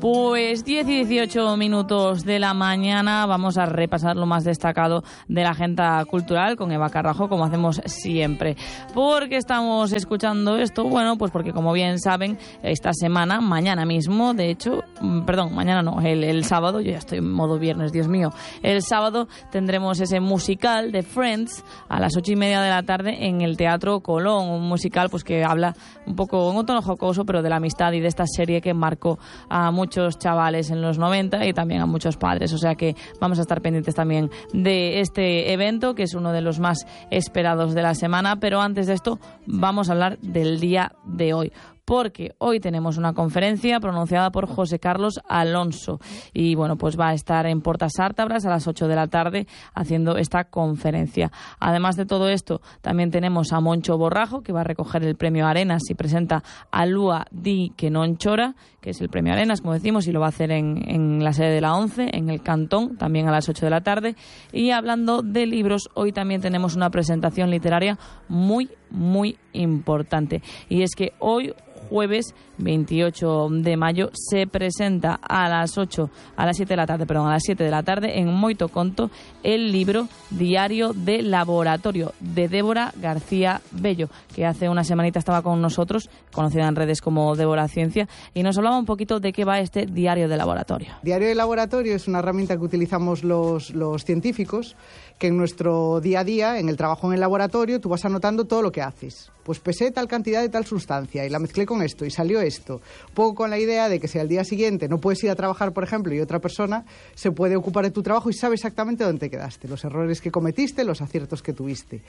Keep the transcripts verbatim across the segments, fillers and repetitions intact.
Pues diez y dieciocho minutos de la mañana vamos a repasar lo más destacado de la agenda cultural con Eva Carrajo, como hacemos siempre. ¿Por qué estamos escuchando esto? Bueno, pues porque como bien saben, esta semana, mañana mismo, de hecho, perdón, mañana no, el, el sábado, yo ya estoy en modo viernes, Dios mío, el sábado tendremos ese musical de Friends a las ocho y media de la tarde en el Teatro Colón, un musical pues que habla un poco en un tono jocoso, pero de la amistad y de esta serie que marcó a muchos muchos chavales en los noventa y también a muchos padres, o sea que vamos a estar pendientes también de este evento, que es uno de los más esperados de la semana. Pero antes de esto vamos a hablar del día de hoy, porque hoy tenemos una conferencia pronunciada por José Carlos Alonso y bueno, pues va a estar en Portas Ártabras a las ocho de la tarde haciendo esta conferencia. Además de todo esto, también tenemos a Moncho Borrajo, que va a recoger el premio Arenas y presenta a Lua Di que non chora, que es el premio Arenas, como decimos, y lo va a hacer en, en la sede de la ONCE, en el Cantón, también a las ocho de la tarde. Y hablando de libros, hoy también tenemos una presentación literaria muy, muy importante. Y es que hoy, jueves veintiocho de mayo, se presenta a las ocho, a las siete de la tarde, perdón, a las siete de la tarde en Moito Conto el libro Diario de Laboratorio de Débora García Bello, que hace una semanita estaba con nosotros, conocida en redes como Débora Ciencia, y nos hablaba un poquito de qué va este Diario de Laboratorio. Diario de Laboratorio es una herramienta que utilizamos los, los científicos, que en nuestro día a día, en el trabajo en el laboratorio, tú vas anotando todo lo que haces. Pues pesé tal cantidad de tal sustancia y la mezclé con esto y salió esto. Un poco con la idea de que si al día siguiente no puedes ir a trabajar, por ejemplo, y otra persona se puede ocupar de tu trabajo y sabe exactamente dónde te quedaste, los errores que cometiste, los aciertos que tuviste.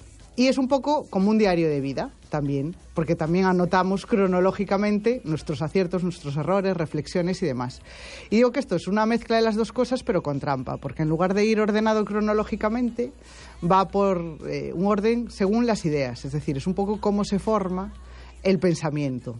Y es un poco como un diario de vida también, porque también anotamos cronológicamente nuestros aciertos, nuestros errores, reflexiones y demás. Y digo que esto es una mezcla de las dos cosas, pero con trampa, porque en lugar de ir ordenado cronológicamente, va por eh, un orden según las ideas, es decir, es un poco cómo se forma el pensamiento.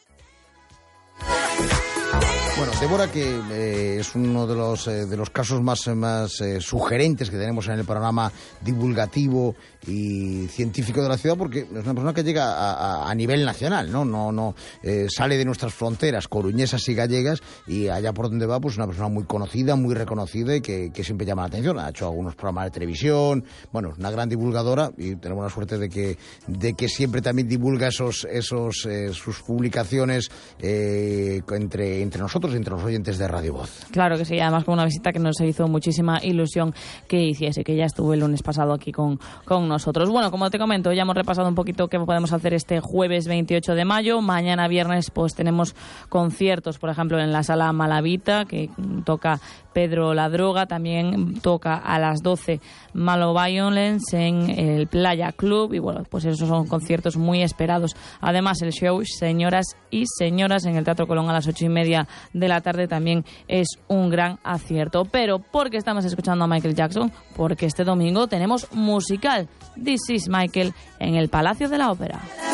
Bueno, Débora, que eh, es uno de los eh, de los casos más, más eh, sugerentes que tenemos en el panorama divulgativo y científico de la ciudad, porque es una persona que llega a, a, a nivel nacional, ¿no? No, no eh, sale de nuestras fronteras coruñesas y gallegas, y allá por donde va, pues una persona muy conocida, muy reconocida y que, que siempre llama la atención. Ha hecho algunos programas de televisión, bueno, una gran divulgadora, y tenemos la suerte de que de que siempre también divulga esos esos eh, sus publicaciones eh, entre entre nosotros, entre los oyentes de Radio Voz. Claro que sí, además con una visita que nos hizo muchísima ilusión que hiciese, que ya estuvo el lunes pasado aquí con, con nosotros. Bueno, como te comento, ya hemos repasado un poquito qué podemos hacer este jueves veintiocho de mayo. Mañana viernes pues tenemos conciertos, por ejemplo, en la Sala Malavita, que toca Pedro la Droga, también toca a las doce Malo Violence en el Playa Club, y bueno, pues esos son conciertos muy esperados. Además, el show Señoras y Señoras en el Teatro Colón a las ocho y media de la tarde también es un gran acierto. Pero ¿por qué estamos escuchando a Michael Jackson? Porque este domingo tenemos musical This is Michael en el Palacio de la Ópera.